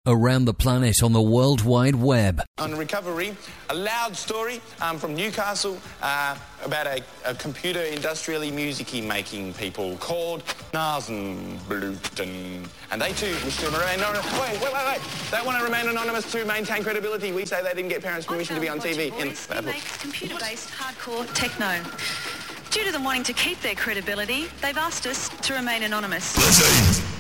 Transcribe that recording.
around the planet on the World Wide Web. On Recovery, a loud story from Newcastle about a computer industrially music-y making people called Nasenbluten. And they too wish to remain anonymous. Wait. They want to remain anonymous to maintain credibility. We say they didn't get parents' permission to be on TV. He makes computer-based hardcore techno. Due to them wanting to keep their credibility, they've asked us to remain anonymous.